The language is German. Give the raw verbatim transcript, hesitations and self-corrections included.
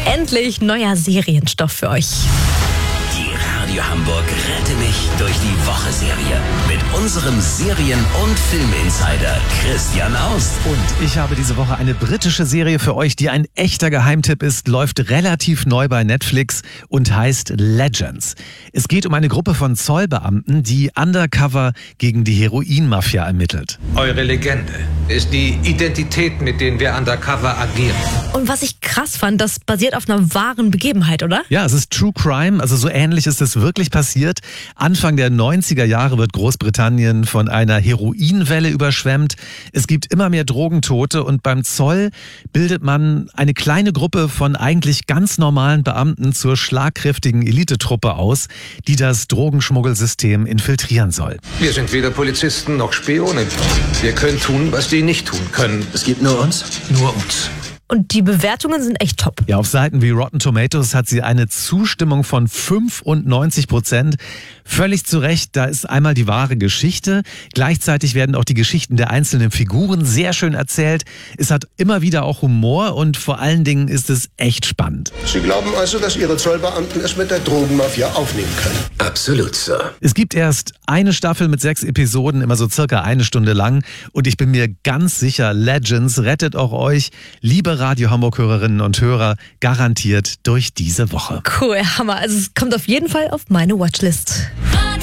Endlich neuer Serienstoff für euch. Die Radio Hamburg Rette mich durch die Woche-Serie mit unserem Serien- und Filminsider Christian Aust. Und ich habe diese Woche eine britische Serie für euch, die ein echter Geheimtipp ist, läuft relativ neu bei Netflix und heißt Legends. Es geht um eine Gruppe von Zollbeamten, die undercover gegen die Heroinmafia ermittelt. Eure Legende ist die Identität, mit denen wir undercover agieren. Und was ich krass fand, das basiert auf einer wahren Begebenheit, oder? Ja, es ist True Crime, also so ähnlich ist es wirklich passiert. Anfang der neunziger Jahre wird Großbritannien von einer Heroinwelle überschwemmt. Es gibt immer mehr Drogentote und beim Zoll bildet man eine kleine Gruppe von eigentlich ganz normalen Beamten zur schlagkräftigen Elitetruppe aus, die das Drogenschmuggelsystem infiltrieren soll. Wir sind weder Polizisten noch Spione. Wir können tun, was die nicht tun können. Es gibt nur uns? Nur uns. Und die Bewertungen sind echt top. Ja, auf Seiten wie Rotten Tomatoes hat sie eine Zustimmung von fünfundneunzig Prozent. Völlig zu Recht, da ist einmal die wahre Geschichte. Gleichzeitig werden auch die Geschichten der einzelnen Figuren sehr schön erzählt. Es hat immer wieder auch Humor und vor allen Dingen ist es echt spannend. Sie glauben also, dass Ihre Zollbeamten es mit der Drogenmafia aufnehmen können? Absolut, Sir. Es gibt erst eine Staffel mit sechs Episoden, immer so circa eine Stunde lang. Und ich bin mir ganz sicher, Legends rettet auch euch, liebe Radio Hamburg-Hörerinnen und Hörer, garantiert durch diese Woche. Cool, Hammer. Also es kommt auf jeden Fall auf meine Watchlist.